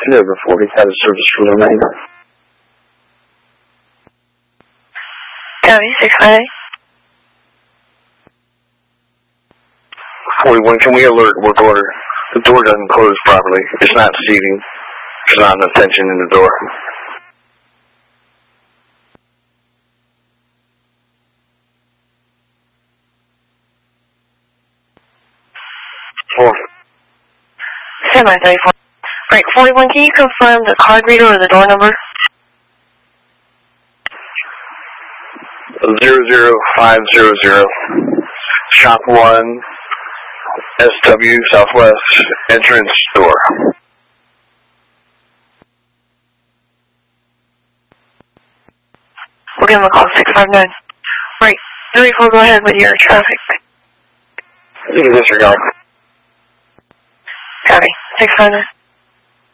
there before he's had a service for the night. Copy, 658. 41, can we alert work order? The door doesn't close properly. It's not seating. There's not enough tension in the door. Stand by 34. Right, 41, can you confirm the card reader or the door number? 00500. Shop 1, SW Southwest, entrance door. We'll give him a call, 659. Right, 34, go ahead with your traffic. Disregard. Copy, 659.